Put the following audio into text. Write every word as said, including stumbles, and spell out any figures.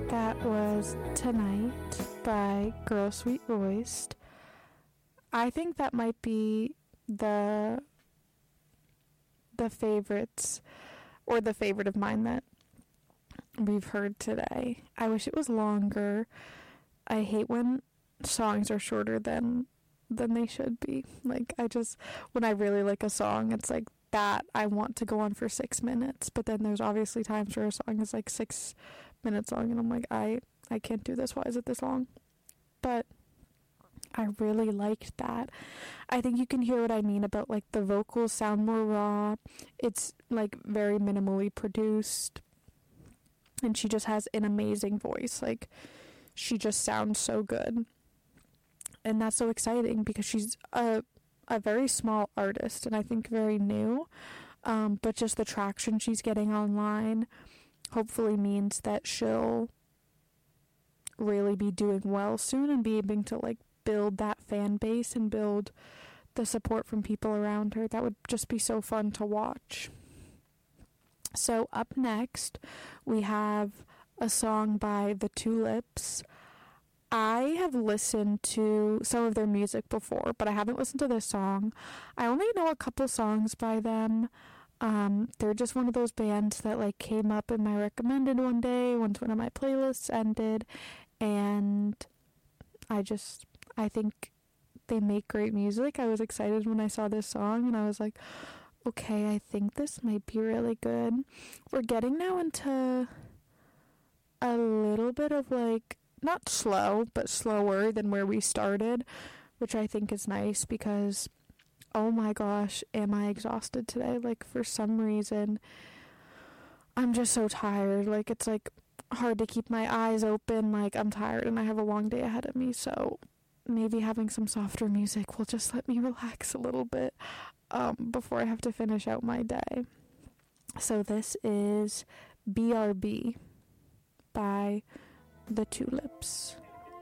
That was Tonight by Girl Sweet Voiced. I think that might be the the favorites, or the favorite of mine that we've heard today. I wish it was longer. I hate when songs are shorter than than they should be. Like, I just, when I really like a song, it's like that I want to go on for six minutes. But then there's obviously times where a song is like six minutes long, and I'm like, I, I can't do this. Why is it this long? But I really liked that. I think you can hear what I mean about, like, the vocals sound more raw. It's, like, very minimally produced. And she just has an amazing voice. Like, she just sounds so good. And that's so exciting because she's a, a very small artist, and I think very new. Um, but just the traction she's getting online hopefully means that she'll really be doing well soon and be able to, like, build that fan base and build the support from people around her. That would just be so fun to watch. So up next, we have a song by The Tulips. I have listened to some of their music before, but I haven't listened to this song. I only know a couple songs by them. Um, they're just one of those bands that, like, came up in my recommended one day once one of my playlists ended, and I just, I think they make great music. I was excited when I saw this song, and I was like, okay, I think this might be really good. We're getting now into a little bit of, like, not slow, but slower than where we started, which I think is nice because, oh my gosh, am I exhausted today? Like, for some reason, I'm just so tired. Like, it's, like, hard to keep my eyes open. Like, I'm tired and I have a long day ahead of me, so maybe having some softer music will just let me relax a little bit um, before I have to finish out my day. So this is B R B by The Tulips.